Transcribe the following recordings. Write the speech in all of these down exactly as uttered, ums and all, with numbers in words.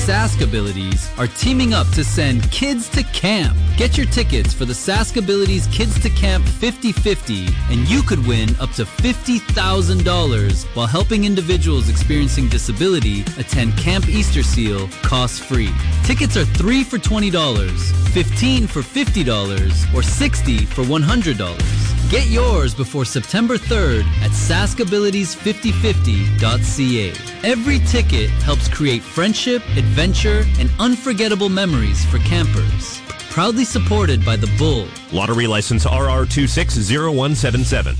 Saskabilities are teaming up to send kids to camp. Get your tickets for the Saskabilities Kids to Camp fifty fifty, and you could win up to fifty thousand dollars while helping individuals experiencing disability attend Camp Easter Seal cost-free. Tickets are three for twenty dollars, fifteen for fifty dollars, or sixty for one hundred dollars. Get yours before September third at saskabilities fifty fifty dot c a. Every ticket helps create friendship, adventure, and unforgettable memories for campers. Proudly supported by the Bull. Lottery license R R two six zero one seven seven.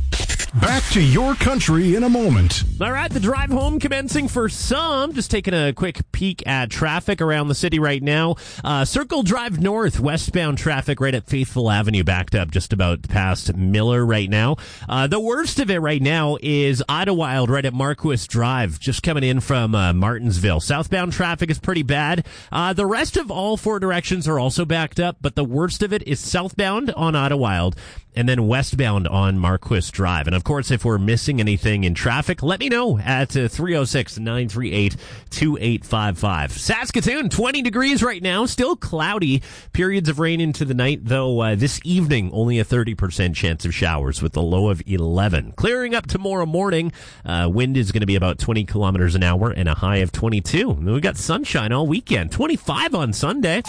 Back to your country in a moment. All right, the drive home commencing for some. Just taking a quick peek at traffic around the city right now. Uh, Circle Drive North, westbound traffic right at Faithful Avenue, backed up just about past Miller right now. Uh, the worst of it right now is Idlewild right at Marquis Drive, just coming in from uh, Martinsville. Southbound traffic is pretty bad. Uh, the rest of all four directions are also backed up, but the worst of it is southbound on Idlewild and then westbound on Marquis Drive. And of course, if we're missing anything in traffic, let me know at uh, three oh six, nine three eight, two eight five five. Saskatoon, twenty degrees right now, still cloudy. Periods of rain into the night, though uh, this evening, only a thirty percent chance of showers with a low of eleven. Clearing up tomorrow morning. Uh, wind is going to be about twenty kilometers an hour and a high of twenty-two. And then we got sunshine all weekend, twenty-five on Sunday.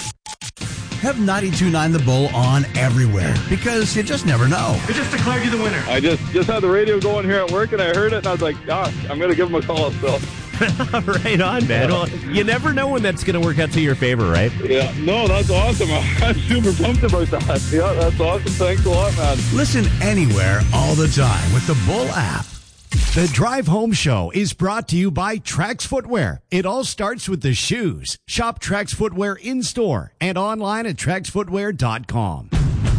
Have ninety-two point nine The Bull on everywhere, because you just never know. They just declared you the winner. I just, just had the radio going here at work, and I heard it, and I was like, gosh, I'm going to give him a call still. Right on, man. Well, you never know when that's going to work out to your favor, right? Yeah, no, that's awesome. I'm super pumped about that. Yeah, that's awesome. Thanks a lot, man. Listen anywhere, all the time with the Bull app. The Drive Home Show is brought to you by Trax Footwear. It all starts with the shoes. Shop Trax Footwear in-store and online at trax footwear dot com.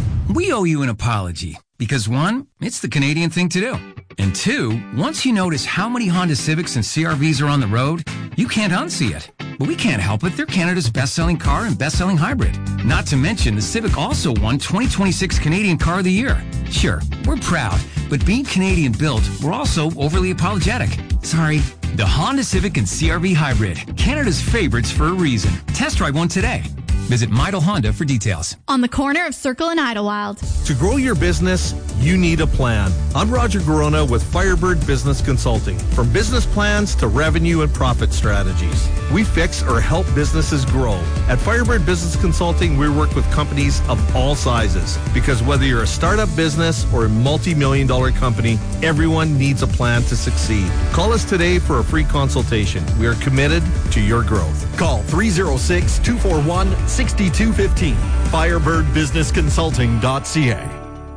We owe you an apology because, one, it's the Canadian thing to do. And two, once you notice how many Honda Civics and C R Vs are on the road, you can't unsee it. But we can't help it. They're Canada's best-selling car and best-selling hybrid. Not to mention, the Civic also won twenty twenty-six Canadian Car of the Year. Sure, we're proud, but being Canadian built, we're also overly apologetic. Sorry. The Honda Civic and C R V Hybrid, Canada's favorites for a reason. Test drive one today. Visit Midle Honda for details. On the corner of Circle and Idlewild. To grow your business, you need a plan. I'm Roger Garona with Firebird Business Consulting. From business plans to revenue and profit strategies, we fix or help businesses grow. At Firebird Business Consulting, we work with companies of all sizes, because whether you're a startup business or a multi-million dollar company, everyone needs a plan to succeed. Call us today for a free consultation. We are committed to your growth. Call three oh six, two four one, six two one five. firebird business consulting dot c a.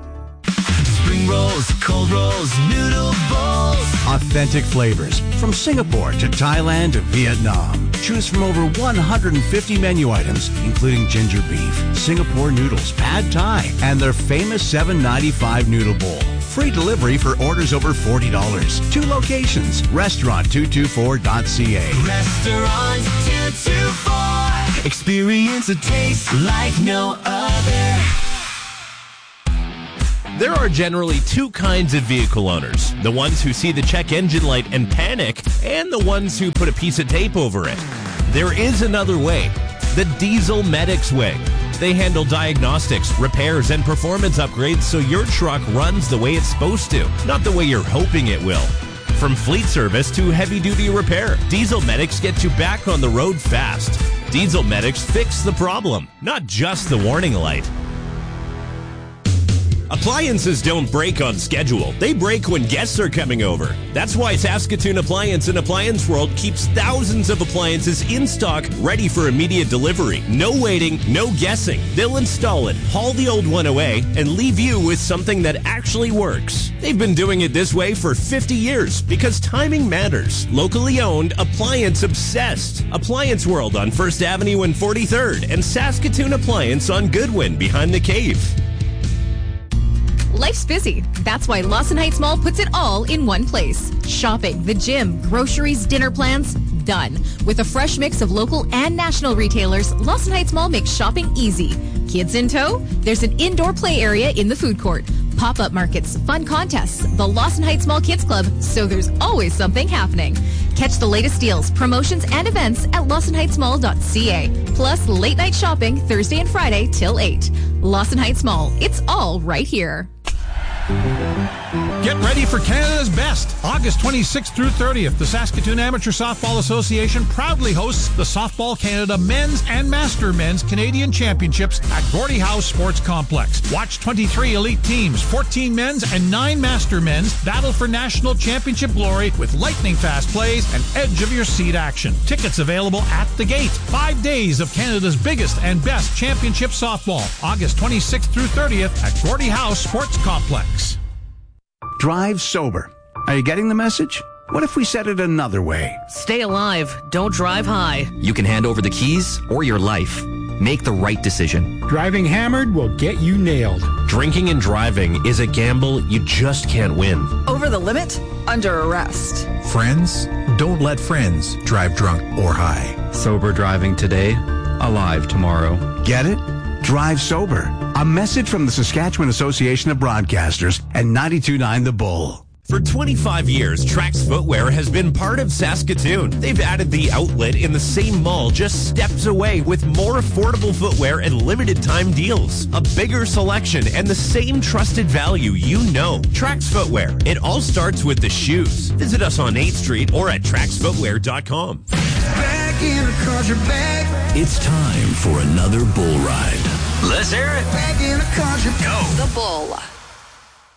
Spring rolls, cold rolls, noodle bowls. Authentic flavors from Singapore to Thailand to Vietnam. Choose from over one hundred fifty menu items, including ginger beef, Singapore noodles, pad thai, and their famous seven ninety-five noodle bowl. Free delivery for orders over forty dollars. Two locations. restaurant two twenty-four dot c a. Restaurant two twenty-four. Experience a taste like no other. There are generally two kinds of vehicle owners. The ones who see the check engine light and panic, and the ones who put a piece of tape over it. There is another way. The Diesel Medics way. They handle diagnostics, repairs, and performance upgrades so your truck runs the way it's supposed to, not the way you're hoping it will. From fleet service to heavy-duty repair, Diesel Medics get you back on the road fast. Diesel Medics fix the problem, not just the warning light. Appliances don't break on schedule. They break when guests are coming over. That's why Saskatoon Appliance and Appliance World keeps thousands of appliances in stock, ready for immediate delivery. No waiting, no guessing. They'll install it, haul the old one away, and leave you with something that actually works. They've been doing it this way for fifty years because timing matters. Locally owned, appliance obsessed. Appliance World on First Avenue and forty-third, and Saskatoon Appliance on Goodwin behind the Cave. Life's busy. That's why Lawson Heights Mall puts it all in one place. Shopping, the gym, groceries, dinner plans, done. With a fresh mix of local and national retailers, Lawson Heights Mall makes shopping easy. Kids in tow? There's an indoor play area in the food court. pop-up markets, fun contests, the Lawson Heights Mall Kids Club, so there's always something happening. Catch the latest deals, promotions, and events at lawson heights mall dot c a. Plus, late night shopping Thursday and Friday till eight. Lawson Heights Mall. It's all right here. Get ready for Canada's Best. August twenty-sixth through thirtieth, the Saskatoon Amateur Softball Association proudly hosts the Softball Canada Men's and Master Men's Canadian Championships at Gordie Howe Sports Complex. Watch twenty-three elite teams, fourteen men's and nine master men's battle for national championship glory with lightning-fast plays and edge-of-your-seat action. Tickets available at the gate. Five days of Canada's biggest and best championship softball. August twenty-sixth through thirtieth at Gordie Howe Sports Complex. Drive sober. Are you getting the message? What if we said it another way? Stay alive. Don't drive high. You can hand over the keys or your life. Make the right decision. Driving hammered will get you nailed. Drinking and driving is a gamble you just can't win. Over the limit? Under arrest. Friends, don't let friends drive drunk or high. Sober driving today, alive tomorrow. Get it? Drive sober. A message from the Saskatchewan Association of Broadcasters and ninety-two point nine The Bull. For twenty-five years, Trax Footwear has been part of Saskatoon. They've added the outlet in the same mall just steps away with more affordable footwear and limited time deals. A bigger selection and the same trusted value you know. Trax Footwear. It all starts with the shoes. Visit us on eighth Street or at trax footwear dot com. Back in the country, back. It's time for another bull ride. Let's hear it. Back in the country. Go. The Bull.